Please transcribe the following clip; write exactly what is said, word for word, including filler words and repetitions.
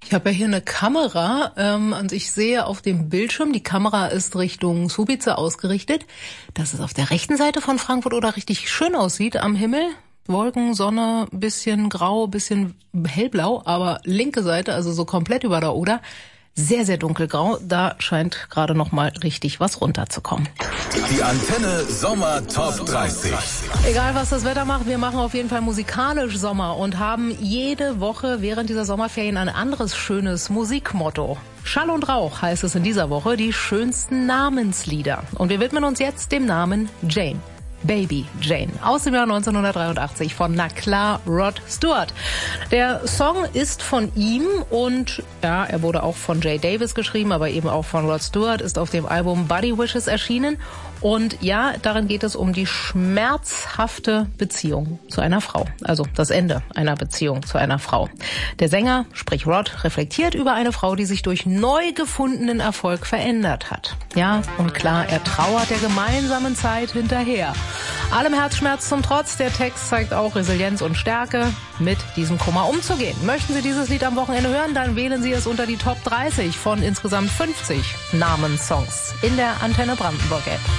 Ich habe ja hier eine Kamera ähm, und ich sehe auf dem Bildschirm, die Kamera ist Richtung Subice ausgerichtet, dass es auf der rechten Seite von Frankfurt oder richtig schön aussieht am Himmel. Wolken, Sonne, bisschen grau, bisschen hellblau, aber linke Seite, also so komplett über der Oder, sehr, sehr dunkelgrau. Da scheint gerade noch mal richtig was runterzukommen. Die Antenne Sommer Top dreißig. Egal, was das Wetter macht, wir machen auf jeden Fall musikalisch Sommer und haben jede Woche während dieser Sommerferien ein anderes schönes Musikmotto. Schall und Rauch heißt es in dieser Woche, die schönsten Namenslieder. Und wir widmen uns jetzt dem Namen Jane. Baby Jane aus dem Jahr neunzehnhundertdreiundachtzig von, na klar, Rod Stewart. Der Song ist von ihm und ja, er wurde auch von Jay Davis geschrieben, aber eben auch von Rod Stewart, ist auf dem Album Buddy Wishes erschienen. Und ja, darin geht es um die schmerzhafte Beziehung zu einer Frau. Also das Ende einer Beziehung zu einer Frau. Der Sänger, sprich Rod, reflektiert über eine Frau, die sich durch neu gefundenen Erfolg verändert hat. Ja, und klar, er trauert der gemeinsamen Zeit hinterher. Allem Herzschmerz zum Trotz, der Text zeigt auch Resilienz und Stärke, mit diesem Kummer umzugehen. Möchten Sie dieses Lied am Wochenende hören, dann wählen Sie es unter die Top dreißig von insgesamt fünfzig Namenssongs in der Antenne Brandenburg App.